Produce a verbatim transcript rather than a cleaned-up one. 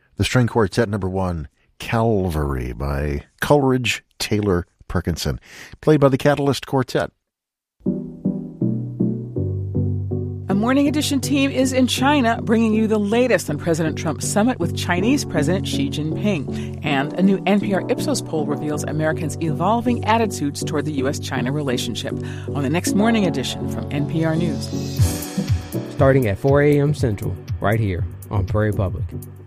The string quartet number one, Calvary by Coleridge Taylor Perkinson, played by the Catalyst Quartet. A Morning Edition team is in China, bringing you the latest on President Trump's summit with Chinese President Xi Jinping. And a new N P R Ipsos poll reveals Americans' evolving attitudes toward the U S China relationship. On the next Morning Edition from N P R News. Starting at four a.m. Central, right here on Prairie Public.